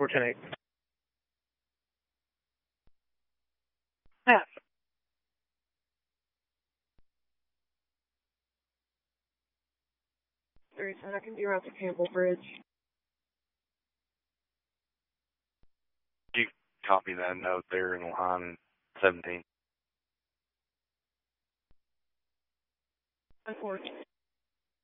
410-8. Half. 30-second, you're out to Campbell Bridge. You copy that note there in line 17. 10-4.